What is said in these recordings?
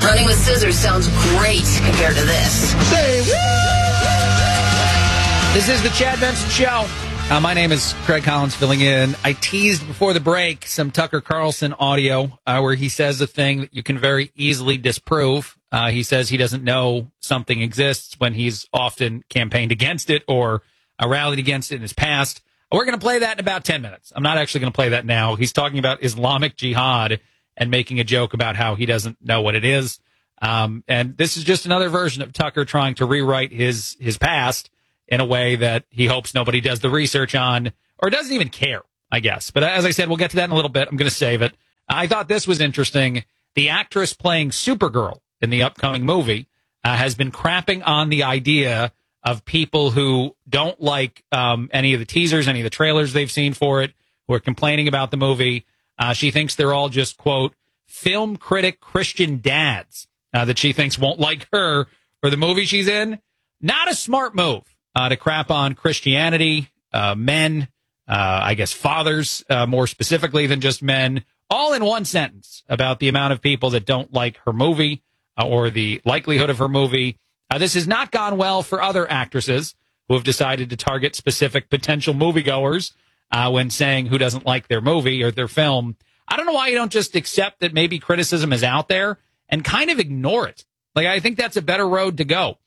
Running with scissors sounds great compared to this. Say what? This is the Chad Benson Show. My name is Craig Collins filling in. I teased before the break some Tucker Carlson audio where he says a thing that you can very easily disprove. He says he doesn't know something exists when he's often campaigned against it or rallied against it in his past. We're going to play that in about 10 minutes. I'm not actually going to play that now. He's talking about Islamic Jihad and making a joke about how he doesn't know what it is. And this is just another version of Tucker trying to rewrite his past in a way that he hopes nobody does the research on or doesn't even care, I guess. But as I said, we'll get to that in a little bit. I'm going to save it. I thought this was interesting. The actress playing Supergirl in the upcoming movie has been crapping on the idea of people who don't like any of the teasers, any of the trailers they've seen for it, who are complaining about the movie. She thinks they're all just, quote, film critic Christian dads that she thinks won't like her or the movie she's in. Not a smart move. To crap on Christianity, men, I guess fathers, more specifically than just men, all in one sentence about the amount of people that don't like her movie or the likelihood of her movie. This has not gone well for other actresses who have decided to target specific potential moviegoers when saying who doesn't like their movie or their film. I don't know why you don't just accept that maybe criticism is out there and kind of ignore it. Like, I think that's a better road to go.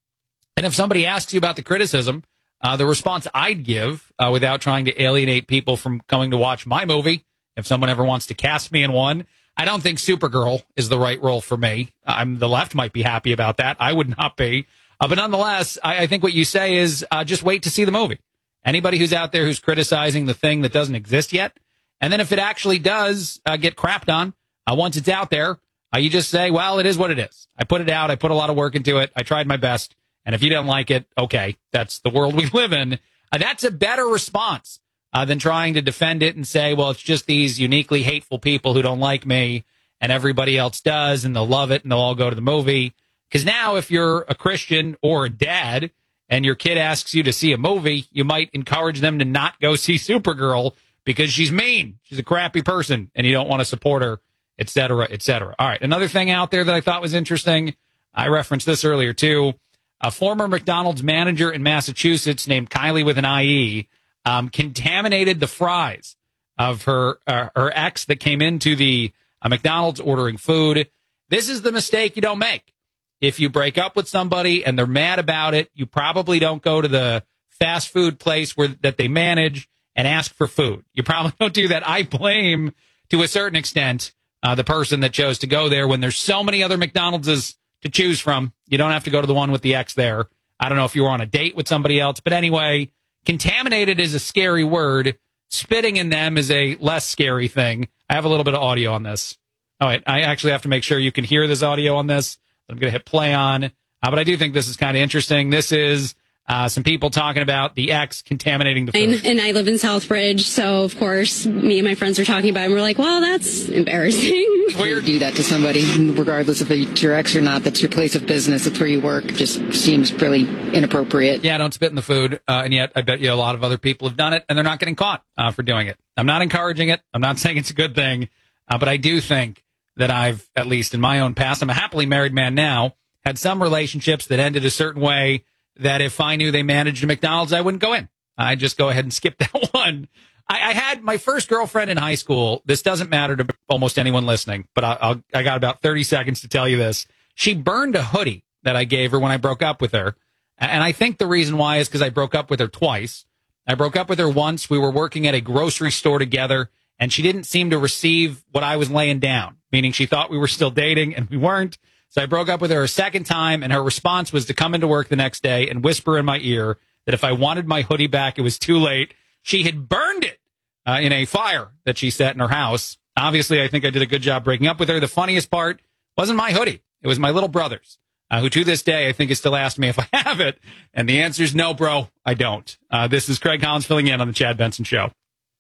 And if somebody asks you about the criticism, the response I'd give without trying to alienate people from coming to watch my movie, if someone ever wants to cast me in one, I don't think Supergirl is the right role for me. The left might be happy about that. I would not be. But nonetheless, I think what you say is just wait to see the movie. Anybody who's out there who's criticizing the thing that doesn't exist yet, and then if it actually does get crapped on, once it's out there, you just say, well, it is what it is. I put it out. I put a lot of work into it. I tried my best. And if you don't like it, okay, that's the world we live in. That's a better response than trying to defend it and say, well, it's just these uniquely hateful people who don't like me and everybody else does and they'll love it and they'll all go to the movie. Because now if you're a Christian or a dad and your kid asks you to see a movie, you might encourage them to not go see Supergirl because she's mean. She's a crappy person and you don't want to support her, et cetera, et cetera. All right, another thing out there that I thought was interesting, I referenced this earlier too. A former McDonald's manager in Massachusetts named Kylie with an IE contaminated the fries of her ex that came into the McDonald's ordering food. This is the mistake you don't make. If you break up with somebody and they're mad about it, you probably don't go to the fast food place that they manage and ask for food. You probably don't do that. I blame, to a certain extent, the person that chose to go there when there's so many other McDonald's to choose from. You don't have to go to the one with the X there. I don't know if you were on a date with somebody else, but anyway, contaminated is a scary word. Spitting in them is a less scary thing. I have a little bit of audio on this. All right, I actually have to make sure you can hear this audio on this. I'm going to hit play on, but I do think this is kind of interesting. This is some people talking about the X contaminating the food. And I live in Southbridge, so of course, me and my friends were talking about it, and we're like, well, that's embarrassing. Weird. Do that to somebody, regardless if it's your ex or not. That's your place of business. It's where you work. It just seems really inappropriate. Yeah, don't spit in the food. And yet, I bet you a lot of other people have done it, and they're not getting caught for doing it. I'm not encouraging it. I'm not saying it's a good thing. But I do think that I've, at least in my own past, I'm a happily married man now, had some relationships that ended a certain way that if I knew they managed a McDonald's, I wouldn't go in. I'd just go ahead and skip that one. I had my first girlfriend in high school. This doesn't matter to almost anyone listening, but I got about 30 seconds to tell you this. She burned a hoodie that I gave her when I broke up with her. And I think the reason why is because I broke up with her twice. I broke up with her once. We were working at a grocery store together, and she didn't seem to receive what I was laying down, meaning she thought we were still dating, and we weren't. So I broke up with her a second time, and her response was to come into work the next day and whisper in my ear that if I wanted my hoodie back, it was too late. She had burned it in a fire that she set in her house. Obviously, I think I did a good job breaking up with her. The funniest part wasn't my hoodie. It was my little brother's, who to this day I think is still asking me if I have it. And the answer is no, bro, I don't. This is Craig Collins filling in on the Chad Benson Show.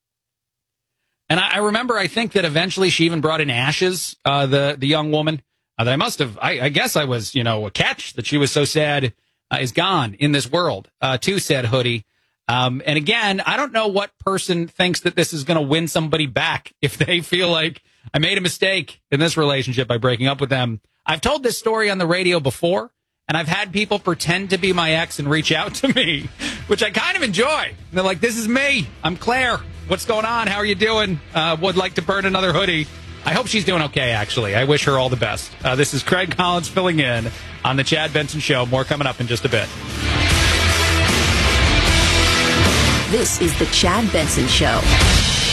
And I remember, I think that eventually she even brought in ashes, the young woman. That I must have, I guess I was, a catch that she was so sad is gone in this world, to said hoodie. And again, I don't know what person thinks that this is going to win somebody back if they feel like I made a mistake in this relationship by breaking up with them. I've told this story on the radio before, and I've had people pretend to be my ex and reach out to me, which I kind of enjoy. And they're like, this is me. I'm Claire. What's going on? How are you doing? Would like to burn another hoodie. I hope she's doing okay, actually. I wish her all the best. This is Craig Collins filling in on the Chad Benson Show. More coming up in just a bit. This is the Chad Benson Show.